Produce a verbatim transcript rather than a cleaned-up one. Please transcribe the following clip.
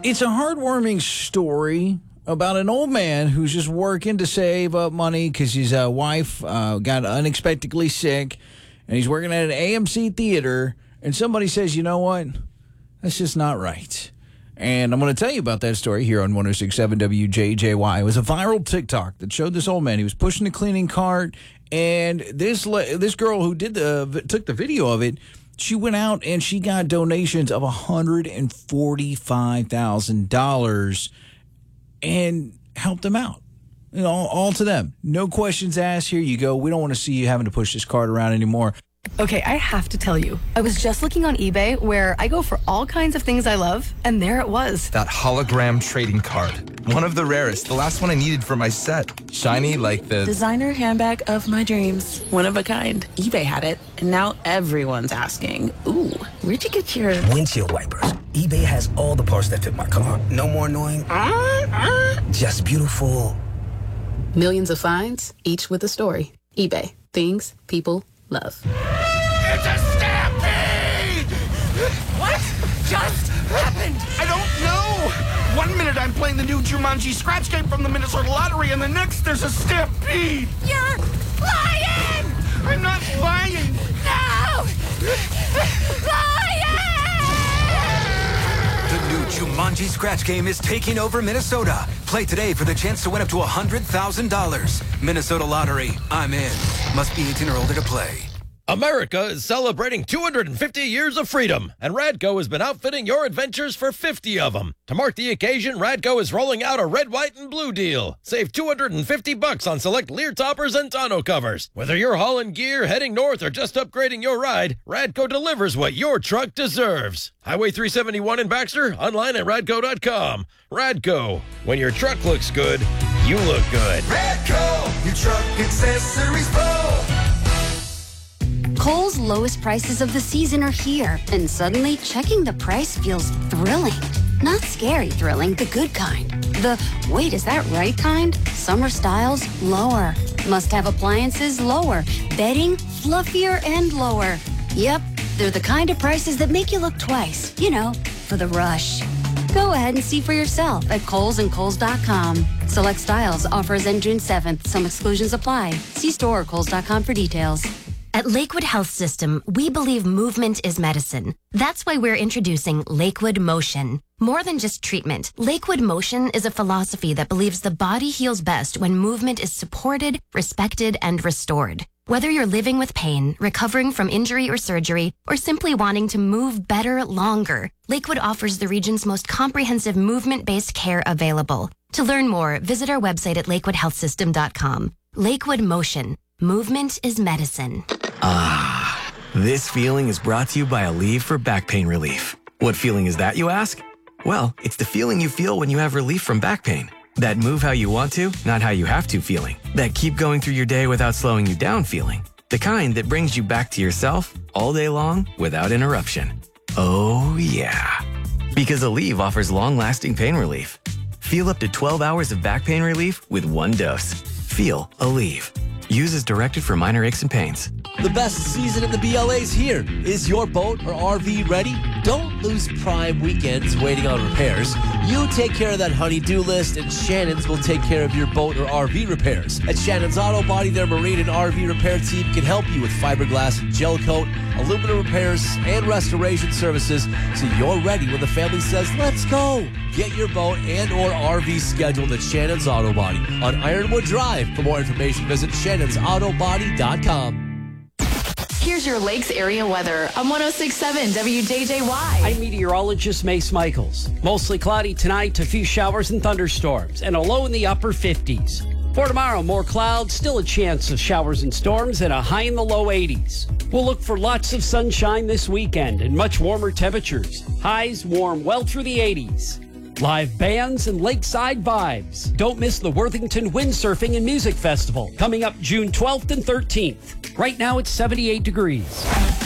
It's a heartwarming story about an old man who's just working to save up money because his uh, wife uh, got unexpectedly sick, and he's working at an A M C theater, and somebody says, you know what? That's just not right. And I'm going to tell you about that story here on one oh six point seven W J J Y. It was a viral TikTok that showed this old man. He was pushing a cleaning cart, and this this girl who did the took the video of it, she went out and she got donations of one hundred forty-five thousand dollars and helped them out. You know, all, all to them. No questions asked. Here you go. We don't want to see you having to push this cart around anymore. Okay, I have to tell you, I was just looking on eBay where I go for all kinds of things I love, and there it was. That hologram trading card. One of the rarest. The last one I needed for my set. Shiny like the... designer handbag of my dreams. One of a kind. eBay had it, and now everyone's asking, ooh, where'd you get your... windshield wipers. eBay has all the parts that fit my car. No more annoying... Uh, uh, just beautiful. Millions of finds, each with a story. eBay. Things people love. It's a stampede! What just happened? I don't know! One minute I'm playing the new Jumanji Scratch Game from the Minnesota Lottery, and the next there's a stampede! You're lying! I'm not lying! No! Lying! The new Jumanji Scratch Game is taking over Minnesota. Play today for the chance to win up to one hundred thousand dollars. Minnesota Lottery. I'm in. Must be eighteen or older to play. America is celebrating two hundred fifty years of freedom, and Radco has been outfitting your adventures for fifty of them. To mark the occasion, Radco is rolling out a red, white, and blue deal. Save two hundred fifty bucks on select Lear toppers and tonneau covers. Whether you're hauling gear, heading north, or just upgrading your ride, Radco delivers what your truck deserves. Highway three seventy-one in Baxter, online at radco dot com. Radco, when your truck looks good, you look good. Radco, your truck accessories pro. Kohl's lowest prices of the season are here, and suddenly checking the price feels thrilling. Not scary thrilling, the good kind. The, wait, is that right kind? Summer styles, lower. Must-have appliances, lower. Bedding, fluffier and lower. Yep, they're the kind of prices that make you look twice, you know, for the rush. Go ahead and see for yourself at Kohl's and Kohl's dot com. Select styles, offers end June seventh. Some exclusions apply. See store or Kohl's dot com for details. At Lakewood Health System, we believe movement is medicine. That's why we're introducing Lakewood Motion. More than just treatment, Lakewood Motion is a philosophy that believes the body heals best when movement is supported, respected, and restored. Whether you're living with pain, recovering from injury or surgery, or simply wanting to move better longer, Lakewood offers the region's most comprehensive movement-based care available. To learn more, visit our website at lakewood health system dot com. Lakewood Motion. Movement is medicine. Ah, this feeling is brought to you by Aleve for back pain relief. What feeling is that, you ask? Well, it's the feeling you feel when you have relief from back pain. That move how you want to, not how you have to feeling. That keep going through your day without slowing you down feeling. The kind that brings you back to yourself all day long without interruption. Oh, yeah. Because Aleve offers long-lasting pain relief. Feel up to twelve hours of back pain relief with one dose. Feel Aleve. Use as directed for minor aches and pains. The best season in the B L A's here. Is your boat or R V ready? Don't lose prime weekends waiting on repairs. You take care of that honey-do list, and Shannon's will take care of your boat or R V repairs. At Shannon's Auto Body, their marine and R V repair team can help you with fiberglass, gel coat, aluminum repairs, and restoration services, so you're ready when the family says, let's go. Get your boat and or R V scheduled at Shannon's Auto Body on Ironwood Drive. For more information, visit shannons auto body dot com. Here's your Lakes area weather on one oh six point seven W J J Y. I'm meteorologist Mace Michaels. Mostly cloudy tonight, a few showers and thunderstorms, and a low in the upper fifties. For tomorrow, more clouds, still a chance of showers and storms, and a high in the low eighties. We'll look for lots of sunshine this weekend and much warmer temperatures. Highs warm well through the eighties. Live bands and lakeside vibes. Don't miss the Worthington Windsurfing and Music Festival coming up June twelfth and thirteenth. Right now it's seventy-eight degrees.